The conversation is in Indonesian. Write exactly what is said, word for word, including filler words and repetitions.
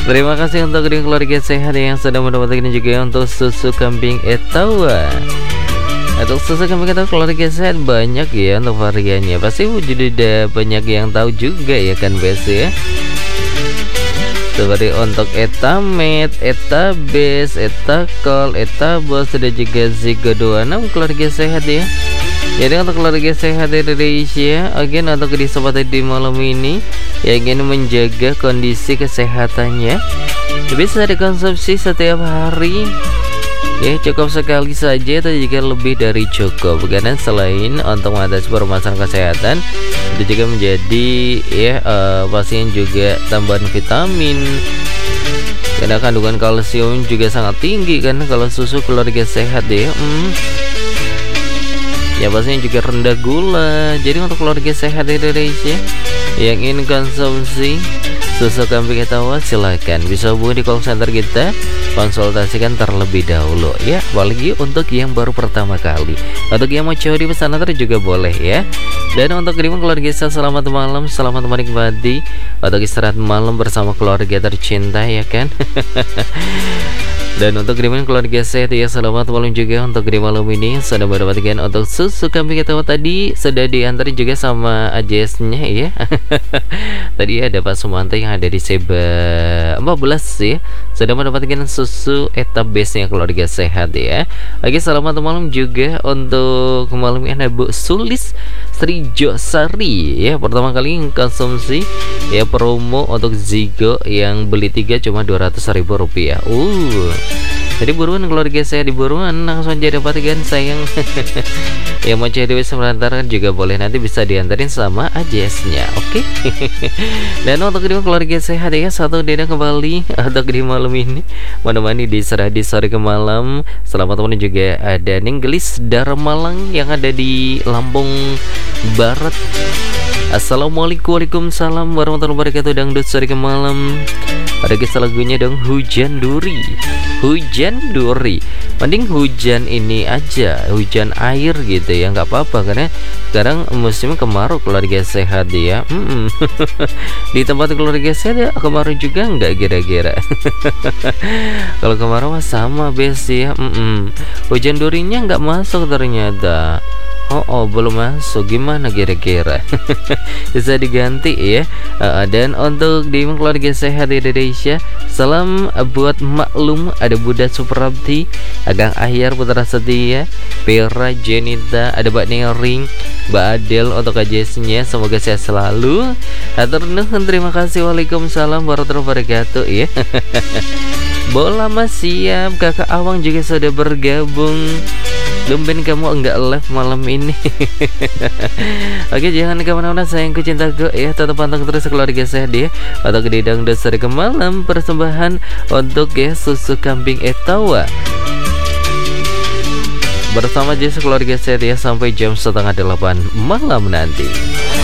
Terima kasih untuk keluarga sehat yang sedang mendapatkan ini juga untuk susu kambing Etawa. Untuk susu kambing Etawa keluarga sehat banyak ya untuk variannya. Pasti udah banyak yang tahu juga ya kan guys ya. Seperti untuk Etamed, Etabase, Etakol, Etabos, dan juga Zigo dua puluh enam keluarga sehat ya. Jadi untuk keluarga sehat Indonesia, again untuk di kesempatan di malam ini yang ingin menjaga kondisi kesehatannya, bisa dikonsumsi setiap hari. Ya cukup sekali saja atau juga lebih dari cukup, karena selain untuk mengatasi permasalahan kesehatan, itu juga menjadi ya uh, pasien juga tambahan vitamin, karena kandungan kalsium juga sangat tinggi kan kalau susu keluarga sehat ya. hmm. Ya pastinya juga rendah gula. Jadi untuk keluarga sehat Indonesia yang ingin konsumsi susu kambing Etawa, silakan bisa hubungi di call center kita, konsultasikan terlebih dahulu ya. Apalagi untuk yang baru pertama kali, untuk yang mau coba di pesan antar juga boleh ya. Dan untuk kiriman keluarga sehat, selamat malam, selamat menikmati untuk istirahat malam bersama keluarga tercinta ya kan. Dan untuk kiriman keluarga sehat ya, selamat malam juga untuk di malam ini sudah mendapatkan untuk susu kambing Etawa tadi sudah diantar juga sama A J S-nya ya. Tadi ada Pak Sumanto yang ada di Seba empat belas ya, sudah mendapatkan susu Etabase-nya keluarga sehat ya. Oke, selamat malam juga untuk malam ini ada Bu Sulis Srijosari ya, pertama kali konsumsi ya promo untuk Zigo yang beli tiga cuma dua ratus ribu rupiah. Uh Jadi buruan keluarga saya, di buruan langsung aja dapatkan sayang. Yang mau cari bisa melantarkan juga boleh, nanti bisa diantarin sama A J S-nya. Oke. Dan untuk kedua keluarga sehat ya, satu deda kembali untuk di malam ini menemani di Seradi sore ke malam. Selamat teman juga ada Ninggelis Darmalang yang ada di Lampung Barat. Assalamualaikum Waalaikumsalam warahmatullahi wabarakatuh. Dangdut sore ke malam. Ada kisah lagunya dong, Hujan Duri. Hujan Duri, mending hujan ini aja, hujan air gitu ya, nggak apa-apa karena sekarang musim kemarau keluarga sehat ya. hmm. Di tempat keluarga sehat ya kemarau juga nggak kira-kira? Kalau kemarau mah sama bes ya. hmm. Hujan durinya nggak masuk ternyata. Oh, oh belum masuk, gimana kira-kira? Bisa diganti ya. uh, Dan untuk di keluarga sehat Indonesia, salam buat maklum ada Bunda Suprabdi, Agang Ahyar Putra Setia, Pera Jenita, ada Mbak Nering, Mbak Adel untuk A J S-nya, semoga sehat selalu. Hatur nuhun, terima kasih. Waalaikumsalam warahmatullahi wabarakatuh ya. Bola mas siap, Kakak Awang juga sudah bergabung. Tumben kamu enggak live malam ini. Oke, jangan kemana-mana sayangku cintaku ya, tetap pantang terus keluarga sehat ya. Atau di Dangdut sore ke malam, persembahan untuk ya susu kambing Etawa bersama Jess keluarga sehat ya, sampai jam setengah delapan malam nanti.